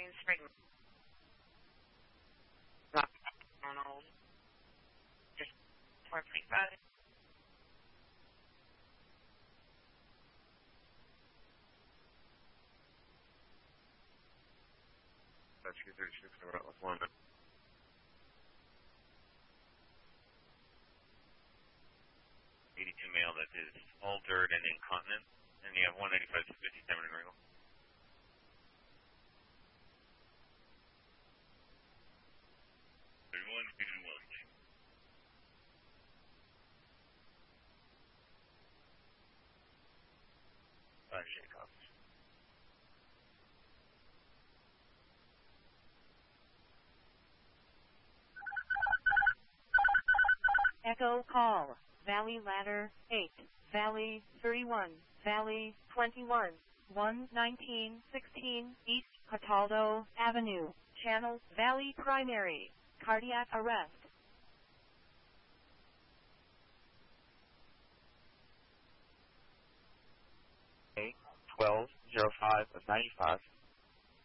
Green Spring. Ronald. Just 445. That's 236 over at West London. Male that is altered and incontinent, and you have 195 to 57 in wrinkle. Echo call. Valley Ladder 8, Valley 31, Valley 21, 11916 East Cataldo Avenue, Channel Valley Primary, cardiac arrest. 1205 of 95.